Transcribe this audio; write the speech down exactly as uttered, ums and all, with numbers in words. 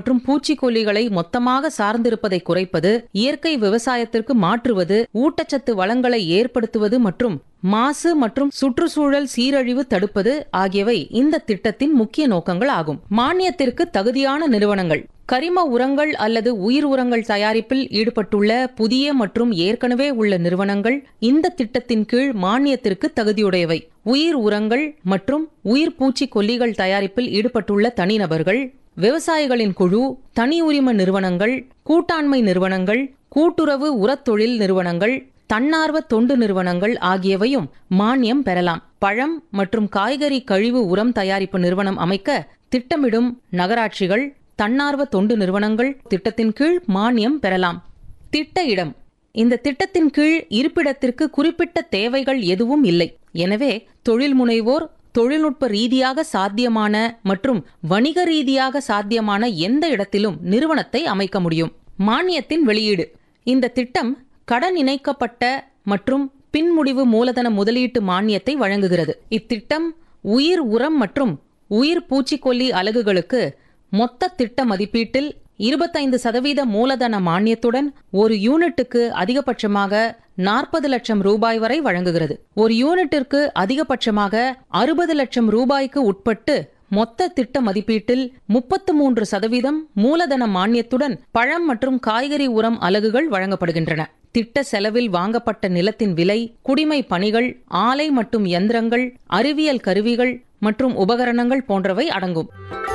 மற்றும் பூச்சிக்கொல்லிகளை மொத்தமாக சார்ந்திருப்பதை குறைப்பது, இயற்கை விவசாயத்திற்கு மாற்றுவது, ஊட்டச்சத்து வளங்களை ஏற்படுத்துவது மற்றும் மாசு மற்றும் சுற்றுச்சூழல் சீரழிவு தடுப்பது ஆகியவை இந்த திட்டத்தின் முக்கிய நோக்கங்கள் ஆகும். மானியத்திற்கு தகுதியான நிறுவனங்கள். கரிம உரங்கள் அல்லது உயிர் உரங்கள் தயாரிப்பில் ஈடுபட்டுள்ள புதிய மற்றும் ஏற்கனவே உள்ள நிறுவனங்கள் இந்த திட்டத்தின் கீழ் மானியத்திற்கு தகுதியுடையவை. உயிர் உரங்கள் மற்றும் உயிர் பூச்சிக்கொல்லிகள் தயாரிப்பில் ஈடுபட்டுள்ள தனிநபர்கள், விவசாயிகளின் குழு, தனி உரிம நிறுவனங்கள், கூட்டாண்மை நிறுவனங்கள், கூட்டுறவு உரத்தொழில் நிறுவனங்கள், தன்னார்வ தொண்டு நிறுவனங்கள் ஆகியவையும் மானியம் பெறலாம். பழம் மற்றும் காய்கறி கழிவு உரம் தயாரிப்பு நிறுவனம் அமைக்க திட்டமிடும் நகராட்சிகள், தன்னார்வ தொண்டு நிறுவனங்கள் திட்டத்தின் கீழ் மானியம் பெறலாம். திட்ட இடம். இந்த திட்டத்தின் கீழ் இருப்பிடத்திற்கு குறிப்பிட்ட தேவைகள் எதுவும் இல்லை. எனவே தொழில் முனைவோர் தொழில்நுட்ப ரீதியாக சாத்தியமான மற்றும் வணிக ரீதியாக சாத்தியமான எந்த இடத்திலும் நிறுவனத்தை அமைக்க முடியும். மானியத்தின் வெளியீடு. இந்த திட்டம் கடன் இணைக்கப்பட்ட மற்றும் பின்முடிவு மூலதன முதலீட்டு மானியத்தை வழங்குகிறது. இத்திட்டம் உயிர் உரம் மற்றும் உயிர் பூச்சிக்கொல்லி அலகுகளுக்கு மொத்த திட்ட மதிப்பீட்டில் இருபத்தைந்து சதவீத மூலதன மானியத்துடன் ஒரு யூனிட்டுக்கு அதிகபட்சமாக நாற்பது லட்சம் ரூபாய் வரை வழங்குகிறது. ஒரு யூனிட்டிற்கு அதிகபட்சமாக அறுபது லட்சம் ரூபாய்க்கு உட்பட்டு மொத்த திட்ட மதிப்பீட்டில் முப்பத்து மூன்று சதவீதம் மூலதன மானியத்துடன் பழம் மற்றும் காய்கறி உரம் அலகுகள் வழங்கப்படுகின்றன. திட்ட செலவில் வாங்கப்பட்ட நிலத்தின் விலை, குடிமை பணிகள், ஆலை மற்றும் யந்திரங்கள், அறிவியல் கருவிகள் மற்றும் உபகரணங்கள் போன்றவை அடங்கும்.